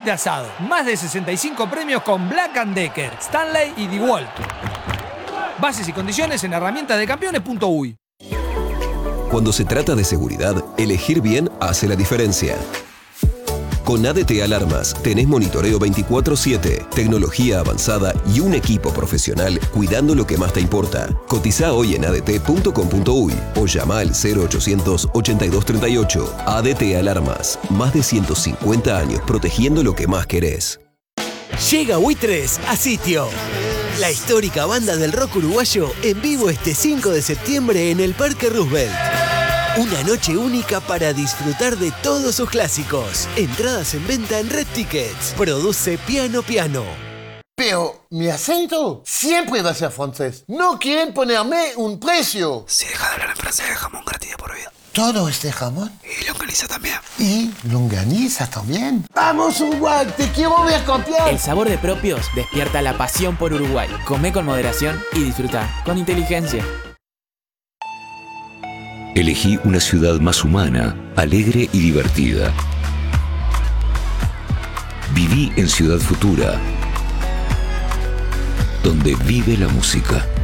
de asado. Más de 65 premios con Black & Decker, Stanley y DeWalt. Bases y condiciones en herramientasdecampeones.uy. Cuando se trata de seguridad, elegir bien hace la diferencia. Con ADT Alarmas tenés monitoreo 24/7, tecnología avanzada y un equipo profesional cuidando lo que más te importa. Cotizá hoy en adt.com.uy o llama al 0800 8238. ADT Alarmas, más de 150 años protegiendo lo que más querés. Llega Buitres a Sitio. La histórica banda del rock uruguayo en vivo este 5 de septiembre en el Parque Roosevelt. Una noche única para disfrutar de todos sus clásicos. Entradas en venta en Red Tickets. Produce Piano Piano. Pero mi acento siempre va a ser francés. No quieren ponerme un precio. Si deja de hablar en francés, jamón gratis de por vida. ¿Todo este jamón? Y longaniza también. ¿Y longaniza también? ¡Vamos, Uruguay! ¡Te quiero ver campeón! El sabor de Propios despierta la pasión por Uruguay. Come con moderación y disfruta con inteligencia. Elegí una ciudad más humana, alegre y divertida. Viví en Ciudad Futura, donde vive la música.